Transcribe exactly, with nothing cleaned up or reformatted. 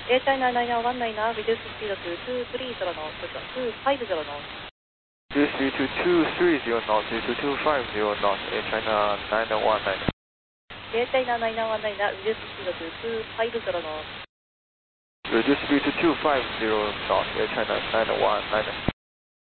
Air China nine one nine, reduce speed to two three zero knots, two five zero knots. Reduce speed to two three zero knots, to two five zero knots, Air China nine one nine. Air China nine one nine, reduce speed to two five zero knots. Reduce speed to two five zero knots, Air China nine one nine.